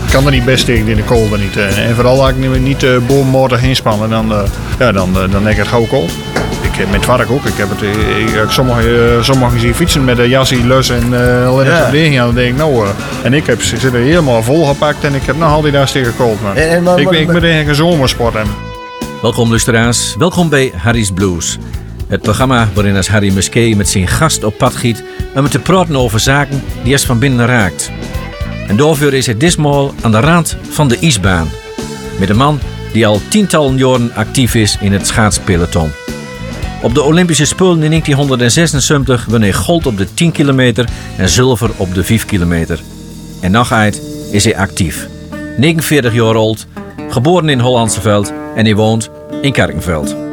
kan er niet best tegen in de koolde niet. En vooral als ik niet bovenmotor heen spannen, dan denk ik het gauw koud. Ik heb met werk ook. Ik heb sommigen zien fietsen met een jasje, lus en alleen een beweging aan. Dan denk ik, en ik zit er helemaal vol gepakt en ik heb nog altijd daar tegen koud. Ik ben eigenlijk een zomersport. Welkom luisteraars, welkom bij Harry's Blues. Het programma waarin als Harry Muskee met zijn gast op pad giet om met te praten over zaken die als van binnen raakt. En daarvoor is het ditmaal aan de rand van de ijsbaan. Met een man die al tientallen jaren actief is in het schaatspeloton. Op de Olympische Spelen in 1976 won hij goud op de 10 kilometer en zilver op de 5 kilometer. En nog uit is hij actief. 49 jaar oud, geboren in Hollandseveld en hij woont in Kerkenveld.